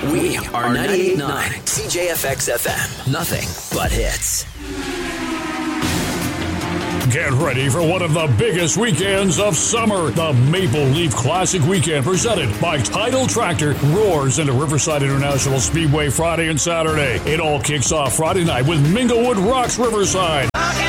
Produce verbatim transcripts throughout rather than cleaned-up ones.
We are ninety-eight point nine C J F X F M. Nothing but hits. Get ready for one of the biggest weekends of summer. The Maple Leaf Classic Weekend, presented by Tidal Tractor, roars into Riverside International Speedway Friday and Saturday. It all kicks off Friday night with Minglewood Rocks Riverside,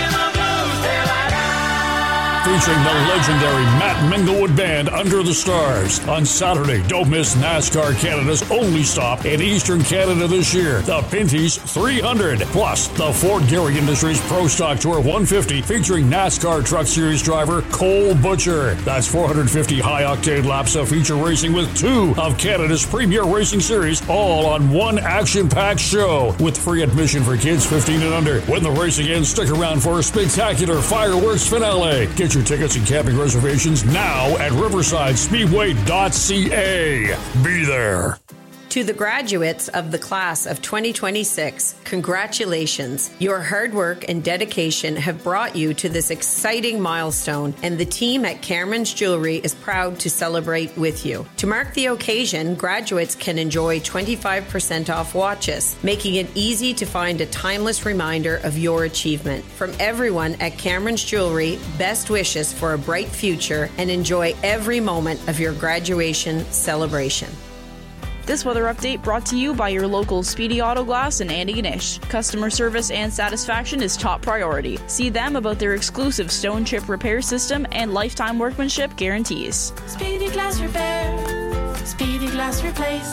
featuring the legendary Matt Minglewood Band, Under the Stars. On Saturday, don't miss NASCAR Canada's only stop in Eastern Canada this year, the Pinty's three hundred. Plus, the Ford Gehry Industries Pro Stock Tour one fifty, featuring NASCAR Truck Series driver Cole Butcher. That's four hundred fifty high-octane laps of feature racing with two of Canada's premier racing series, all on one action-packed show, with free admission for kids fifteen and under. When the racing ends, stick around for a spectacular fireworks finale. Get your tickets and camping reservations now at riverside speedway dot c a. Be there. To the graduates of the class of twenty twenty-six, congratulations. Your hard work and dedication have brought you to this exciting milestone, and the team at Cameron's Jewelry is proud to celebrate with you. To mark the occasion, graduates can enjoy twenty-five percent off watches, making it easy to find a timeless reminder of your achievement. From everyone at Cameron's Jewelry, best wishes for a bright future, and enjoy every moment of your graduation celebration. This weather update brought to you by your local Speedy Auto Glass and Andy Ganesh. Customer service and satisfaction is top priority. See them about their exclusive stone chip repair system and lifetime workmanship guarantees. Speedy Glass Repair. Speedy Glass Replace.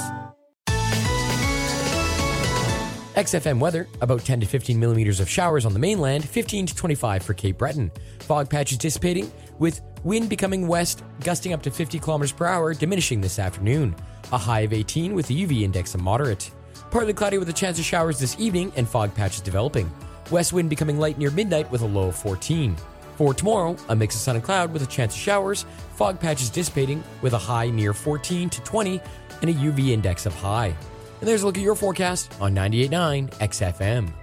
X F M weather, about ten to fifteen millimeters of showers on the mainland, fifteen to twenty-five for Cape Breton. Fog patches dissipating, with wind becoming west, gusting up to fifty kilometers per hour, diminishing this afternoon. A high of eighteen with the U V index of moderate. Partly cloudy with a chance of showers this evening and fog patches developing. West wind becoming light near midnight with a low of fourteen. For tomorrow, a mix of sun and cloud with a chance of showers, fog patches dissipating with a high near fourteen to twenty and a U V index of high. And there's a look at your forecast on ninety-eight point nine X F M.